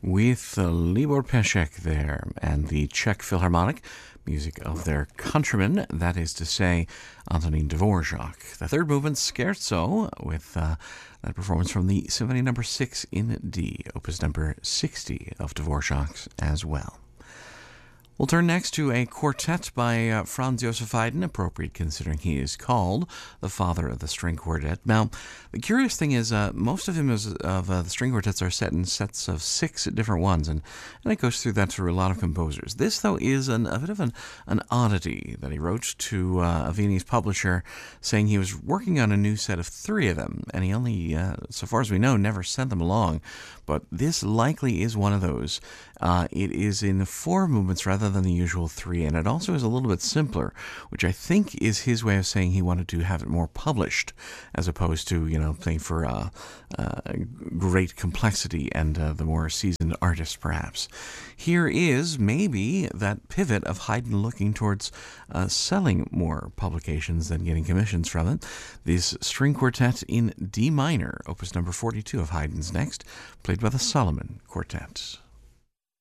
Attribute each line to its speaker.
Speaker 1: with Libor Pesek there and the Czech Philharmonic, music of their countrymen, that is to say, Antonín Dvorak. The third movement, Scherzo, with that performance from the Symphony No. 6 in D, opus number 60 of Dvorak's as well. We'll turn next to a quartet by Franz Joseph Haydn, appropriate considering he is called the father of the string quartet. Now, the curious thing is most of the string quartets are set in sets of 6 different ones, and it goes through that for a lot of composers. This, though, is a bit of an oddity that he wrote to a Viennese publisher saying he was working on a new set of 3 of them, and he only, so far as we know, never sent them along. But this likely is one of those. It is in 4 movements rather than the usual 3, and it also is a little bit simpler, which I think is his way of saying he wanted to have it more published, as opposed to, playing for great complexity and the more seasoned artists, perhaps. Here is maybe that pivot of Haydn looking towards selling more publications than getting commissions from it. This string quartet in D minor, opus number 42 of Haydn's next, played by the Solomon Quartet.